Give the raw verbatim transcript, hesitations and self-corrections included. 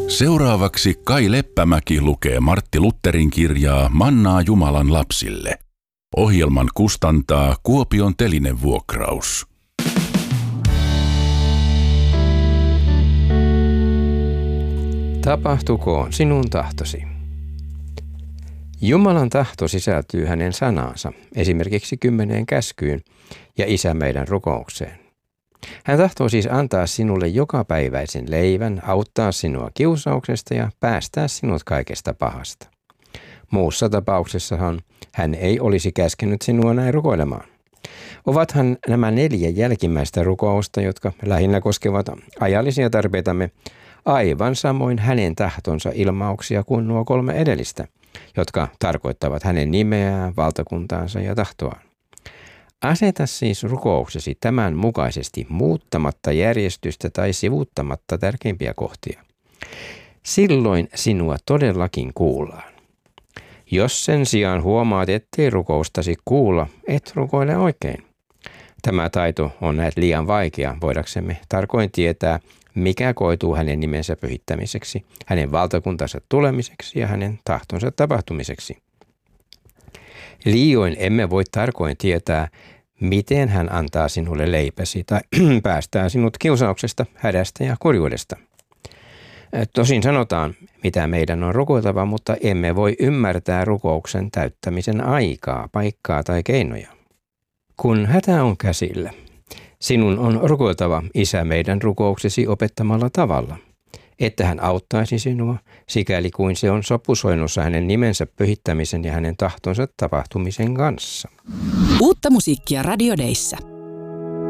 Seuraavaksi Kai Leppämäki lukee Martti Lutherin kirjaa Mannaa Jumalan lapsille. Ohjelman kustantaa Kuopion Telinevuokraus. Tapahtukoon sinun tahtosi. Jumalan tahto sisältyy hänen sanaansa, esimerkiksi kymmeneen käskyyn ja Isä meidän rukoukseen. Hän tahtoo siis antaa sinulle jokapäiväisen leivän, auttaa sinua kiusauksesta ja päästää sinut kaikesta pahasta. Muussa tapauksessahan hän ei olisi käskenyt sinua näin rukoilemaan. Ovathan nämä neljä jälkimmäistä rukousta, jotka lähinnä koskevat ajallisia tarpeitamme, aivan samoin hänen tahtonsa ilmauksia kuin nuo kolme edellistä, jotka tarkoittavat hänen nimeään, valtakuntaansa ja tahtoaan. Aseta siis rukouksesi tämän mukaisesti muuttamatta järjestystä tai sivuuttamatta tärkeimpiä kohtia. Silloin sinua todellakin kuullaan. Jos sen sijaan huomaat, ettei rukoustasi kuulla, et rukoile oikein. Tämä taito on näet liian vaikea, voidaksemme tarkoin tietää, mikä koituu hänen nimensä pyhittämiseksi, hänen valtakuntansa tulemiseksi ja hänen tahtonsa tapahtumiseksi. Liioin emme voi tarkoin tietää, miten hän antaa sinulle leipäsi tai päästää sinut kiusauksesta, hädästä ja kurjuudesta. Tosin sanotaan, mitä meidän on rukoiltava, mutta emme voi ymmärtää rukouksen täyttämisen aikaa, paikkaa tai keinoja. Kun hätä on käsillä, sinun on rukoiltava Isä meidän rukouksesi opettamalla tavalla, että hän auttaisi sinua, sikäli kuin se on sopusoinnussa hänen nimensä pyhittämisen ja hänen tahtonsa tapahtumisen kanssa. Uutta musiikkia Radio Dayssä.